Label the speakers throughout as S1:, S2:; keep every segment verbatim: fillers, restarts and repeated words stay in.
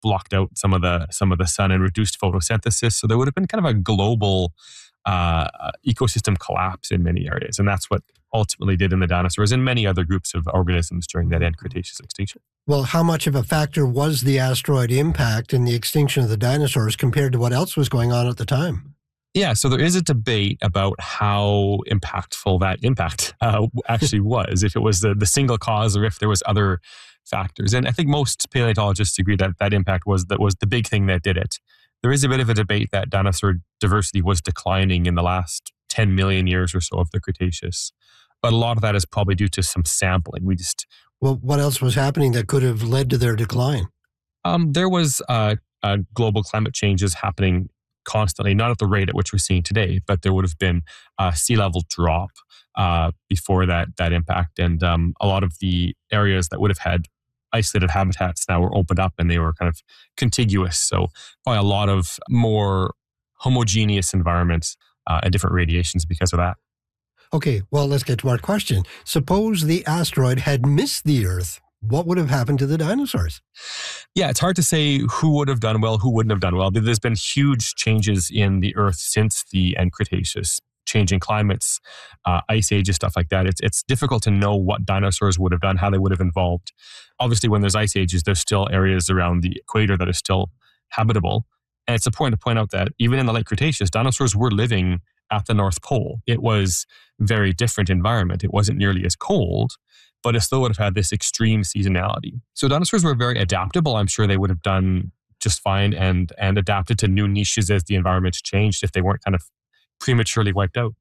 S1: blocked out some of the some of the sun and reduced photosynthesis. So there would have been kind of a global uh, ecosystem collapse in many areas. And that's what ultimately did in the dinosaurs and many other groups of organisms during that end Cretaceous extinction.
S2: Well, how much of a factor was the asteroid impact in the extinction of the dinosaurs compared to what else was going on at the time?
S1: Yeah, so there is a debate about how impactful that impact uh, actually was, if it was the, the single cause or if there was other factors. And I think most paleontologists agree that that impact was that was the big thing that did it. There is a bit of a debate that dinosaur diversity was declining in the last ten million years or so of the Cretaceous. But a lot of that is probably due to some sampling. We just...
S2: Well, what else was happening that could have led to their decline?
S1: Um, there was uh, uh, global climate changes happening constantly, not at the rate at which we're seeing today, but there would have been a sea level drop uh, before that that impact. And um, a lot of the areas that would have had isolated habitats now were opened up and they were kind of contiguous. So probably a lot of more homogeneous environments uh, and different radiations because of that.
S2: Okay, well, let's get to our question. Suppose the asteroid had missed the Earth. What would have happened to the dinosaurs?
S1: Yeah, it's hard to say who would have done well, who wouldn't have done well. There's been huge changes in the Earth since the end Cretaceous, changing climates, uh, ice ages, stuff like that. It's it's difficult to know what dinosaurs would have done, how they would have evolved. Obviously, when there's ice ages, there's still areas around the equator that are still habitable. And it's important to point out that even in the late Cretaceous, dinosaurs were living at the North Pole. It was a very different environment. It wasn't nearly as cold, but it still would have had this extreme seasonality. So dinosaurs were very adaptable. I'm sure they would have done just fine and and adapted to new niches as the environment changed if they weren't kind of prematurely wiped out.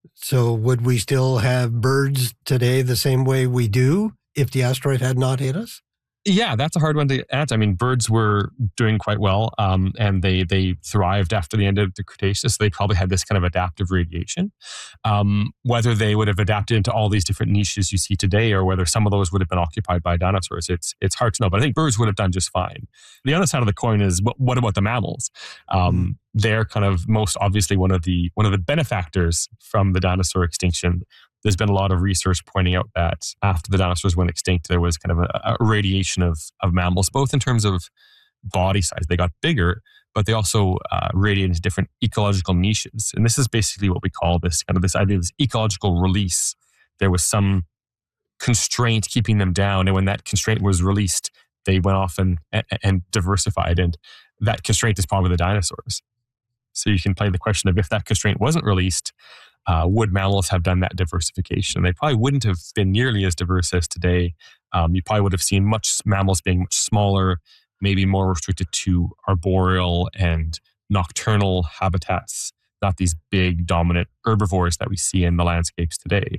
S2: So would we still have birds today the same way we do if the asteroid had not hit us?
S1: Yeah, that's a hard one to answer. I mean, birds were doing quite well, um, and they they thrived after the end of the Cretaceous. They probably had this kind of adaptive radiation. Um, whether they would have adapted into all these different niches you see today, or whether some of those would have been occupied by dinosaurs, it's it's hard to know. But I think birds would have done just fine. The other side of the coin is what, what about the mammals? Um, mm. They're kind of most obviously one of the one of the benefactors from the dinosaur extinction. There's been a lot of research pointing out that after the dinosaurs went extinct, there was kind of a, a radiation of, of mammals, both in terms of body size. They got bigger, but they also uh, radiated into different ecological niches. And this is basically what we call this kind of this idea of this ecological release. There was some constraint keeping them down. And when that constraint was released, they went off and, and, and diversified. And that constraint is probably the dinosaurs. So you can play the question of if that constraint wasn't released, Uh, would mammals have done that diversification? They probably wouldn't have been nearly as diverse as today. Um, you probably would have seen much mammals being much smaller, maybe more restricted to arboreal and nocturnal habitats, not these big dominant herbivores that we see in the landscapes today.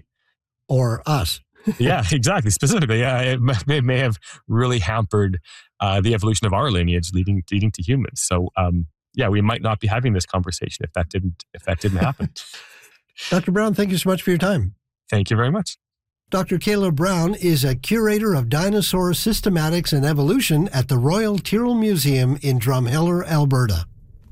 S2: Or us.
S1: Yeah, exactly. Specifically, yeah, it may, may have really hampered uh, the evolution of our lineage, leading leading to humans. So, um, yeah, we might not be having this conversation if that didn't if that didn't happen.
S2: Doctor Brown, thank you so much for your time.
S1: Thank you very much.
S2: Doctor Caleb Brown is a curator of dinosaur systematics and evolution at the Royal Tyrrell Museum in Drumheller, Alberta.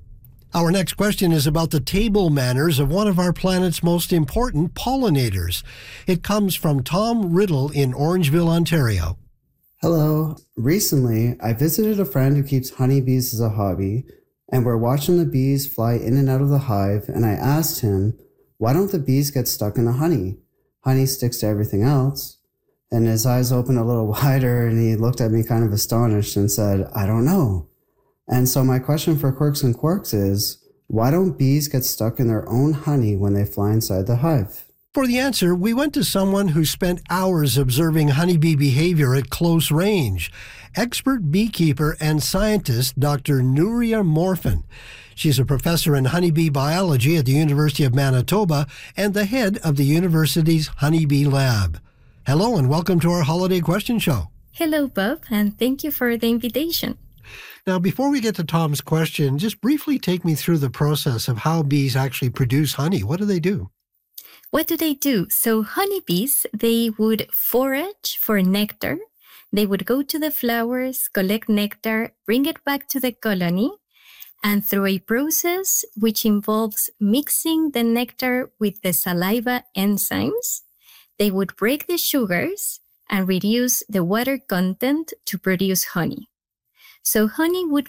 S2: Our next question is about the table manners of one of our planet's most important pollinators. It comes from Tom Riddle in Orangeville, Ontario.
S3: Hello. Recently, I visited a friend who keeps honeybees as a hobby, and we're watching the bees fly in and out of the hive, and I asked him, why don't the bees get stuck in the honey? Honey sticks to everything else. And his eyes opened a little wider and he looked at me kind of astonished and said, I don't know. And so my question for Quirks and Quarks is, why don't bees get stuck in their own honey when they fly inside the hive?
S2: For the answer, we went to someone who spent hours observing honeybee behavior at close range. Expert beekeeper and scientist Doctor Nuria Morfin. She's a professor in honeybee biology at the University of Manitoba and the head of the university's honeybee lab. Hello and welcome to our holiday question show.
S4: Hello, Bob, and thank you for the invitation.
S2: Now, before we get to Tom's question, just briefly take me through the process of how bees actually produce honey. What do they do?
S4: What do they do? So honeybees, they would forage for nectar. They would go to the flowers, collect nectar, bring it back to the colony, and through a process which involves mixing the nectar with the saliva enzymes, they would break the sugars and reduce the water content to produce honey. So honey would